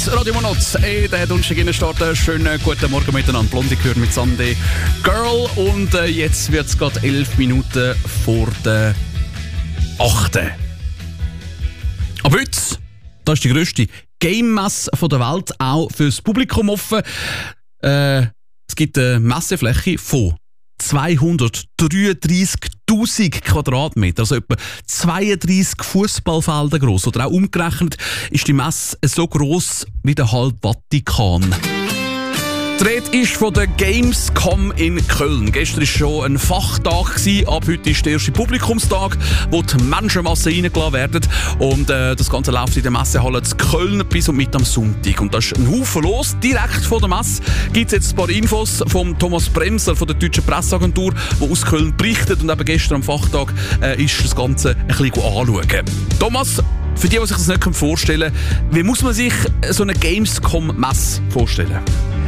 Plus, Radio Monats. Der Donnerstag starten. Schönen guten Morgen miteinander. Blonde gehört mit Sunday Girl. Und jetzt wird es gerade 11 Minuten vor der 8. Aber heute, das ist die grösste Game-Messe der Welt, auch fürs Publikum offen. Es gibt eine Messefläche von 233.000 Quadratmeter, also etwa 32 Fußballfelder gross. Oder auch umgerechnet ist die Messe so gross wie der halbe Vatikan. Die Rede ist von der Gamescom in Köln. Gestern war schon ein Fachtag, ab heute ist der erste Publikumstag, wo die Menschenmassen reingelassen werden. Und das Ganze läuft in der Messehalle zu Köln bis und mit am Sonntag. Und da ist ein Haufen los. Direkt vor der Messe gibt es jetzt ein paar Infos vom Thomas Bremser von der Deutschen Presseagentur, der aus Köln berichtet. Und eben gestern am Fachtag ist das Ganze ein bisschen anschauen. Thomas, für die sich das nicht vorstellen können, wie muss man sich so eine Gamescom-Messe vorstellen?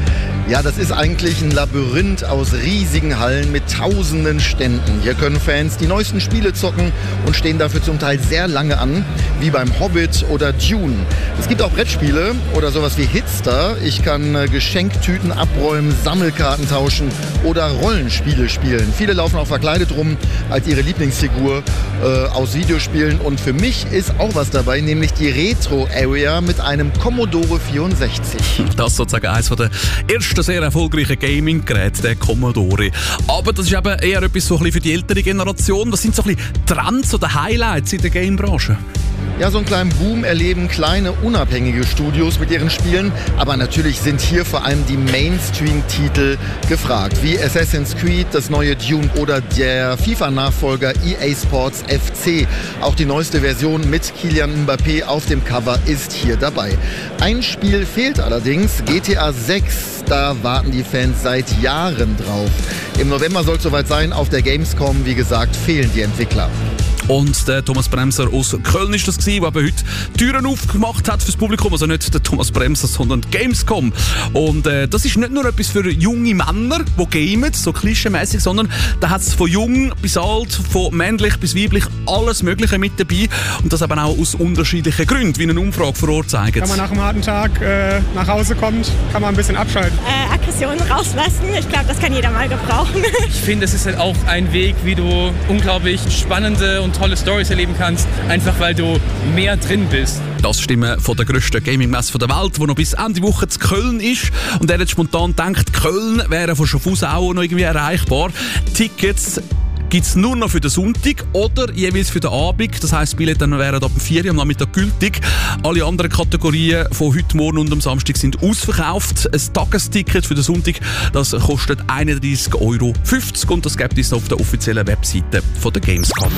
Ja, das ist eigentlich ein Labyrinth aus riesigen Hallen mit tausenden Ständen. Hier können Fans die neuesten Spiele zocken und stehen dafür zum Teil sehr lange an, wie beim Hobbit oder Dune. Es gibt auch Brettspiele oder sowas wie Hitster. Ich kann Geschenktüten abräumen, Sammelkarten tauschen oder Rollenspiele spielen. Viele laufen auch verkleidet rum als ihre Lieblingsfigur aus Videospielen. Und für mich ist auch was dabei, nämlich die Retro-Area mit einem Commodore 64. Das ist sozusagen eines der ersten sehr erfolgreichen Gaming-Geräte, der Commodore. Aber das ist eben eher etwas so ein bisschen für die ältere Generation. Was sind so ein bisschen Trends oder Highlights in der Game-Branche? Ja, so einen kleinen Boom erleben kleine, unabhängige Studios mit ihren Spielen. Aber natürlich sind hier vor allem die Mainstream-Titel gefragt. Wie Assassin's Creed, das neue Dune oder der FIFA-Nachfolger EA Sports FC. Auch die neueste Version mit Kylian Mbappé auf dem Cover ist hier dabei. Ein Spiel fehlt allerdings, GTA 6. Da warten die Fans seit Jahren drauf. Im November soll es soweit sein. Auf der Gamescom, wie gesagt, fehlen die Entwickler. Und der Thomas Bremser aus Köln ist das gewesen, der heute Türen aufgemacht hat fürs Publikum. Also nicht der Thomas Bremser, sondern die Gamescom. Und das ist nicht nur etwas für junge Männer, die gamen, so klischeemäßig, sondern da hat es von jung bis alt, von männlich bis weiblich alles Mögliche mit dabei. Und das eben auch aus unterschiedlichen Gründen, wie eine Umfrage vor Ort zeigt. Wenn man nach einem harten Tag nach Hause kommt, kann man ein bisschen abschalten. Aggressionen rauslassen, ich glaube, das kann jeder mal gebrauchen. Ich finde, es ist halt auch ein Weg, wie du unglaublich spannende und tolle Stories erleben kannst, einfach weil du mehr drin bist. Das Stimmen von der grössten Gaming-Messe der Welt, die noch bis Ende Woche zu Köln ist. Und er hat spontan gedacht, Köln wäre von Schaffhausen auch noch irgendwie erreichbar. Tickets gibt es nur noch für den Sonntag oder jeweils für den Abend. Das heisst, Billette wären ab 4 Uhr am Nachmittag gültig. Alle anderen Kategorien von heute Morgen und am Samstag sind ausverkauft. Ein Tagesticket für den Sonntag, das kostet 31,50 € und das gibt es auf der offiziellen Webseite von der Gamescom.